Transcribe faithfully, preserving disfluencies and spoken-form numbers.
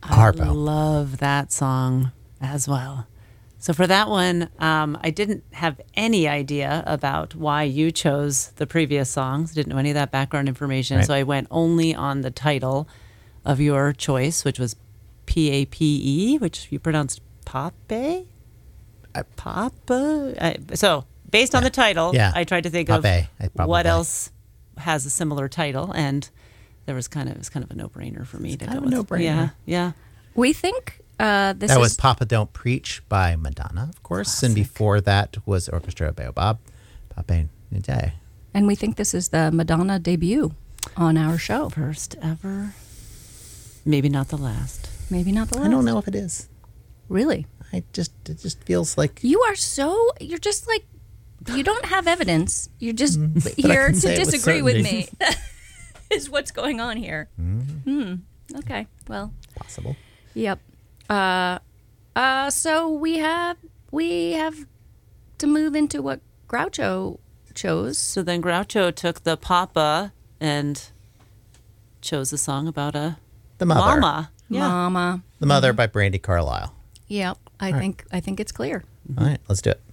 Harpo. I love that song as well. So for that one, um, I didn't have any idea about why you chose the previous songs. Didn't know any of that background information. Right. So I went only on the title of your choice, which was P A P E, which you pronounced Pape? I- Papa? I, so based on the title, Yeah. I tried to think Pape, I of probably- what else has a similar title, and there was kind of it was kind of a no-brainer for me to kind go of a with. no-brainer. Yeah, yeah. We think uh, this That is... was Papa Don't Preach by Madonna, of course. And before that was Orchestra Baobab, Pape Nide. And we think this is the Madonna debut on our show. First ever, maybe not the last. Maybe not the last. I don't know if it is. Really? I just It just feels like... You are so... You're just like... You don't have evidence. You're just I here can to say it with disagree with me. certainty. Is what's going on here. Hmm. Okay. Well, Possible. yep. Uh, uh, so we have we have to move into what Groucho chose. So then Groucho took the Papa and chose a song about a The Mother. mama. Yeah. Mama. The Mother by Brandi Carlile. Yep. I think I think it's clear. All right, let's do it.